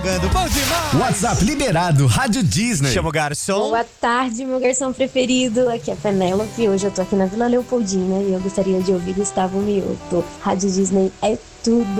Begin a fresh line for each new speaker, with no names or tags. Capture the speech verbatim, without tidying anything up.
Bom demais!
WhatsApp liberado, Rádio Disney.
Chama o garçom.
Boa tarde, meu garçom preferido. Aqui é a Penélope. Hoje eu tô aqui na Vila Leopoldina e eu gostaria de ouvir Gustavo Mioto. Rádio Disney é tudo.